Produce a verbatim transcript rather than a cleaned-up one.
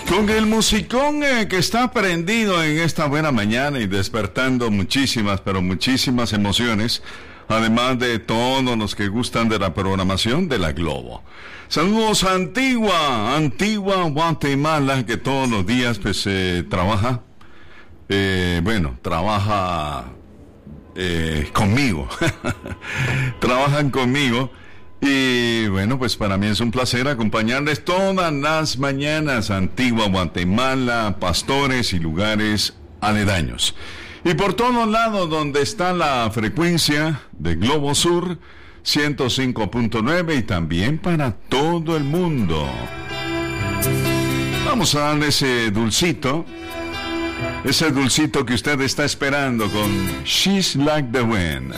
Con el musicón eh, que está prendido en esta buena mañana y despertando muchísimas, pero muchísimas emociones, además de todos los que gustan de la programación de la Globo. Saludos a Antigua, Antigua, Guatemala, que todos los días pues eh, trabaja, eh, bueno, trabaja eh, conmigo, trabajan conmigo. Y bueno, pues para mí es un placer acompañarles todas las mañanas, Antigua, Guatemala, pastores y lugares aledaños. Y por todos lados donde está la frecuencia de Globo Sur, ciento cinco punto nueve, y también para todo el mundo. Vamos a darle ese dulcito, ese dulcito que usted está esperando con She's Like the Wind.